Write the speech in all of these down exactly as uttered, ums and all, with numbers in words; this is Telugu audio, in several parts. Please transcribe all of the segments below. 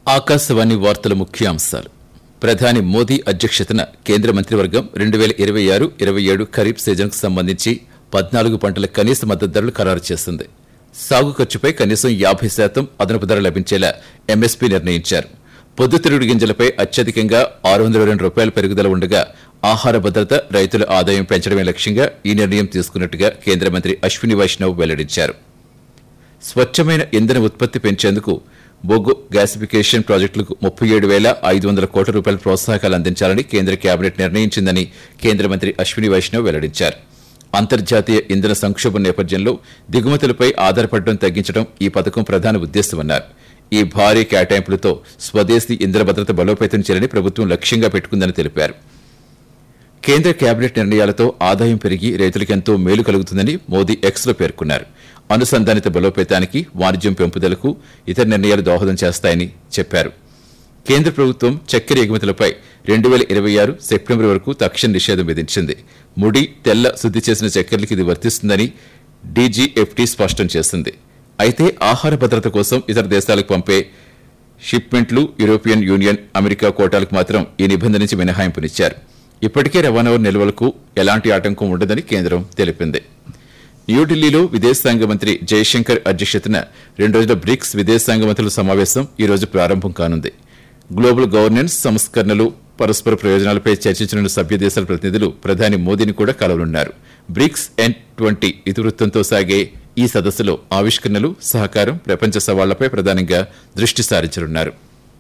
ఆకాశవాణి వార్తల ముఖ్యాంశాలు. ప్రధాని మోదీ అధ్యక్షతన కేంద్ర మంత్రివర్గం రెండు వేల ఇరవై ఆరు ఇరవై ఏడు ఖరీఫ్ సీజన్కు సంబంధించి పద్నాలుగు పంటల కనీస మద్దతు ధరలు ఖరారు చేసింది. సాగు ఖర్చుపై కనీసం యాభై శాతం అదనపు ధర లభించేలా ఎంఎస్పీ నిర్ణయించారు. పొద్దుతిరుగుడు గింజలపై అత్యధికంగా ఆరు వందల రెండు రూపాయల పెరుగుదల ఉండగా ఆహార భద్రత, రైతుల ఆదాయం పెంచడమే లక్ష్యంగా ఈ నిర్ణయం తీసుకున్నట్టుగా కేంద్ర మంత్రి అశ్విని వైష్ణవ్ వెల్లడించారు. స్వచ్ఛమైన ఇంధన ఉత్పత్తి పెంచేందుకు బొగ్గు గ్యాసిఫికేషన్ ప్రాజెక్టులకు ముప్పై ఏడు వేల ఐదు వందల కోట్ల రూపాయల ప్రోత్సాహకాలు అందించాలని కేంద్ర కేబినెట్ నిర్ణయించిందని కేంద్ర మంత్రి అశ్విని వైష్ణవ్ వెల్లడించారు. అంతర్జాతీయ ఇంధన సంక్షోభం నేపథ్యంలో దిగుమతులపై ఆధారపడడం తగ్గించడం ఈ పథకం ప్రధాన ఉద్దేశమన్నారు. ఈ భారీ కేటాయింపులతో స్వదేశీ ఇంధన భద్రత బలోపేతం చేయాలని ప్రభుత్వం లక్ష్యంగా పెట్టుకుందని తెలిపారు. కేంద్ర కేబినెట్ నిర్ణయాలతో ఆదాయం పెరిగి రైతులకెంతో మేలు కలుగుతుందని మోదీ ఎక్స్లో పేర్కొన్నారు. అనుసంధానిత బలోపేతానికి, వాణిజ్యం పెంపుదలకు ఇతర నిర్ణయాలు దోహదం చేస్తాయని చెప్పారు. కేంద్ర ప్రభుత్వం చక్కెర ఎగుమతులపై రెండు వేల ఇరవై ఆరు సెప్టెంబర్ వరకు తక్షణ నిషేధం విధించింది. ముడి, తెల్ల శుద్ది చేసిన చక్కెరలకు ఇది వర్తిస్తుందని డీజీఎఫ్టీ స్పష్టం చేసింది. అయితే ఆహార భద్రత కోసం ఇతర దేశాలకు పంపే షిప్మెంట్లు, యూరోపియన్ యూనియన్, అమెరికా కోటాలకు మాత్రం ఈ నిబంధన నుంచి మినహాయింపునిచ్చారు. ఇప్పటికే రవాణా నిల్వలకు ఎలాంటి ఆటంకం ఉండదని కేంద్రం తెలిపింది. న్యూఢిల్లీలో విదేశాంగ మంత్రి జయశంకర్ అధ్యక్షతన రెండు రోజుల బ్రిక్స్ విదేశాంగ మంత్రుల సమావేశం ఈ రోజు ప్రారంభం కానుంది. గ్లోబల్ గవర్నెన్స్, సంస్కరణలు, పరస్పర ప్రయోజనాలపై చర్చించనున్న సభ్య దేశాల ప్రతినిధులు ప్రధాని మోదీని కూడా కలవనున్నారు. బ్రిక్స్ ఎన్ ట్వంటీ ఇతివృత్తంతో సాగే ఈ సదస్సులో ఆవిష్కరణలు, సహకారం, ప్రపంచ సవాళ్లపై ప్రధానంగా దృష్టి సారించనున్నారు.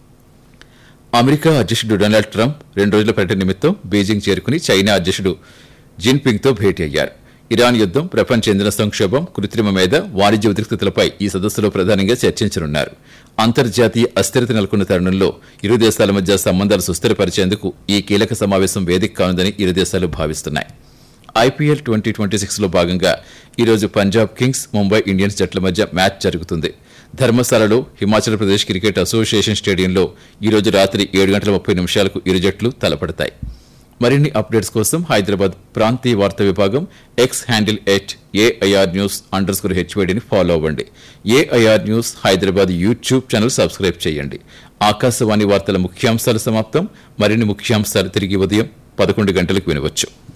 అమెరికా అధ్యక్షుడు డొనాల్డ్ ట్రంప్ రెండు రోజుల పర్యటన నిమిత్తం బీజింగ్ చేరుకుని చైనా అధ్యక్షుడు జిన్పింగ్తో భేటీ అయ్యారు. ఇరాన్ యుద్దం, ప్రపంచ ఇంధన సంక్షోభం, కృత్రిమ మేధ, వాణిజ్య ఉద్రిక్తతలపై ఈ సదస్సులో ప్రధానంగా చర్చించనున్నారు. అంతర్జాతీయ అస్థిరత నెలకొన్న తరుణంలో ఇరు దేశాల మధ్య సంబంధాలు సుస్థిరపరిచేందుకు ఈ కీలక సమావేశం వేదిక కానుందని ఇరు దేశాలు భావిస్తున్నాయి. ఐపీఎల్ ట్వంటీ ట్వంటీ సిక్స్ లో భాగంగా ఈ రోజు పంజాబ్ కింగ్స్, ముంబై ఇండియన్స్ జట్ల మధ్య మ్యాచ్ జరుగుతుంది. ధర్మశాలలో హిమాచల్ ప్రదేశ్ క్రికెట్ అసోసియేషన్ స్టేడియంలో ఈ రోజు రాత్రి ఏడు గంటల ముప్పై నిమిషాలకు ఇరు జట్లు తలపడతాయి. మరిన్ని అప్డేట్స్ కోసం హైదరాబాద్ ప్రాంతీయ వార్తా విభాగం X handle at AIR news under score హెచ్వైడీని follow అవ్వండి. AIR news Hyderabad YouTube channel subscribe చేయండి. ఆకాశవాణి వార్తల ముఖ్యాంశాలు సమాప్తం. మరిన్ని ముఖ్యాంశాలు తిరిగి ఉదయం పదకొండు గంటలకు వినవచ్చు.